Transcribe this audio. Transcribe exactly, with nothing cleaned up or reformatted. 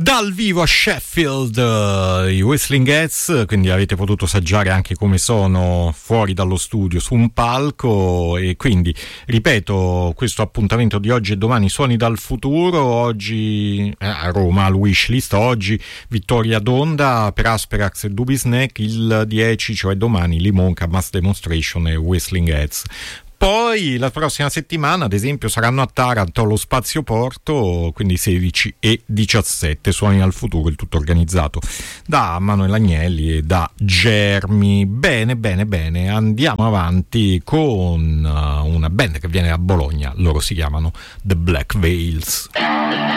Dal vivo a Sheffield uh, i Whistling Hats, quindi avete potuto assaggiare anche come sono fuori dallo studio su un palco. E quindi ripeto, questo appuntamento di oggi e domani, Suoni dal futuro, oggi eh, a Roma al Wishlist, oggi Vittoria d'Onda per Asperax e Dubisnack, il dieci, cioè domani, Limonca, Mass Demonstration e Whistling Hats. Poi la prossima settimana, ad esempio, saranno a Taranto allo Spazio Porto, quindi sedici e diciassette, Suoni al futuro, il tutto organizzato da Manuel Agnelli e da Germi. Bene, bene, bene, andiamo avanti con una band che viene da Bologna, loro si chiamano The Black Veils.